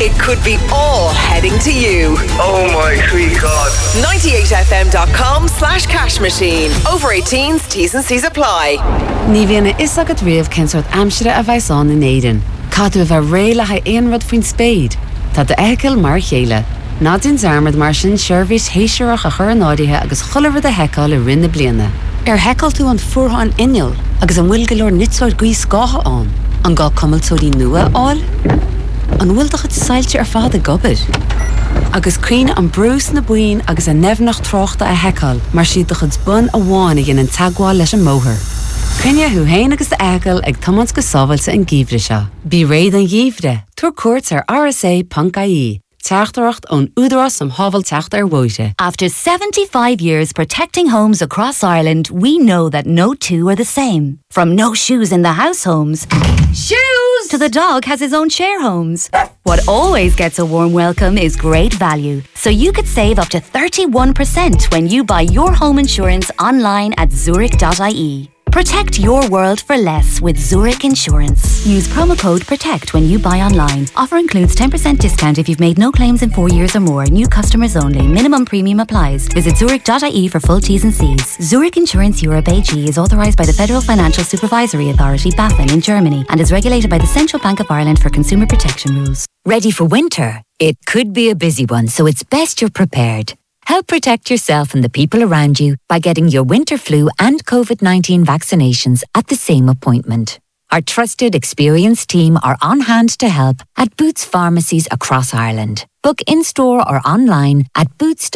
it could be all heading to you. Oh my sweet God. 98fm.com/cash machine. Over 18s, T's and C's apply. Ní bhíonna is agad riamh censort amsire a bhaisán in éidean. Cadú bheith réile ha éon rud faoin spéid. Tá de eiceil mar chéile. Nádin zarmad mar sin seirbhís héisiúach a chur nádaithe agus cholamh a heiceáil i rinne bliana. Heiceáil tú an fuórtháin inneol agus an bhfuil go leor nitsáid gaí scátha an. An gá cumiltóirí nua áil. An bhfuil do chud sailte ar fád a gobir. Agus críne an brús na buin agus a nefnach tráchta a heiceáil mar siad do chud bun a bháin ag an tagháil leis an móthir. Crinne hu héin agus de eiceil ag tomans go sábhailte an gíomhre seo. Bí réad an gíomhre, tuair cuairt ar rsa.ie. Teachtarocht on údarás som havel teacht ar woite. After 75 years protecting homes across Ireland, we know that no two are the same. From no shoes in the house homes, shoes, to the dog has his own share homes. What always gets a warm welcome is great value. So you could save up to 31% when you buy your home insurance online at zurich.ie. Protect your world for less with Zurich Insurance. Use promo code PROTECT when you buy online. Offer includes 10% discount if you've made no claims in 4 years or more. New customers only. Minimum premium applies. Visit zurich.ie for full T's and C's. Zurich Insurance Europe AG is authorised by the Federal Financial Supervisory Authority, BaFin, in Germany and is regulated by the Central Bank of Ireland for consumer protection rules. Ready for winter? It could be a busy one, so it's best you're prepared. Help protect yourself and the people around you by getting your winter flu and COVID-19 vaccinations at the same appointment. Our trusted, experienced team are on hand to help at Boots pharmacies across Ireland. Book in-store or online at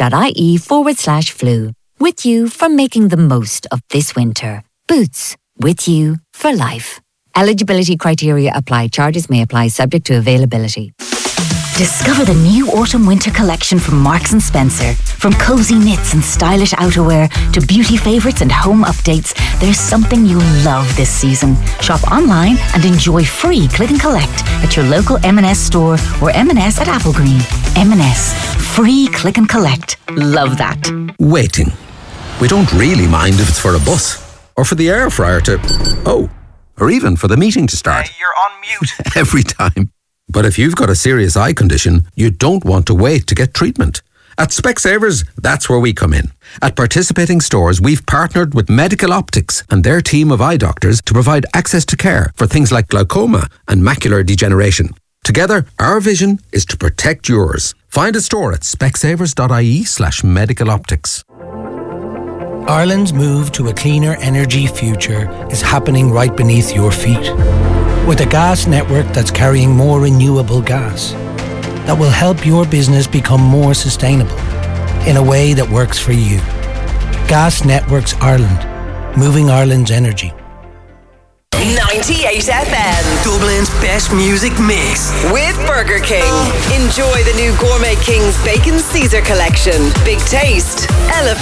boots.ie/flu. With you for making the most of this winter. Boots, with you for life. Eligibility criteria apply. Charges may apply subject to availability. Discover the new autumn-winter collection from Marks & Spencer. From cozy knits and stylish outerwear to beauty favourites and home updates, there's something you'll love this season. Shop online and enjoy free click and collect at your local M&S store or M&S at Applegreen. M&S. Free click and collect. Love that. Waiting. We don't really mind if it's for a bus or for the air fryer to... Oh, or even for the meeting to start. You're on mute. Every time. But if you've got a serious eye condition, you don't want to wait to get treatment. At Specsavers, that's where we come in. At participating stores, we've partnered with Medical Optics and their team of eye doctors to provide access to care for things like glaucoma and macular degeneration. Together, our vision is to protect yours. Find a store at specsavers.ie/medicaloptics. Ireland's move to a cleaner energy future is happening right beneath your feet. With a gas network that's carrying more renewable gas that will help your business become more sustainable in a way that works for you. Gas Networks Ireland, moving Ireland's energy. 98 FM. Dublin's best music mix. With Burger King. Enjoy the new Gourmet King's Bacon Caesar collection. Big taste. Elephant.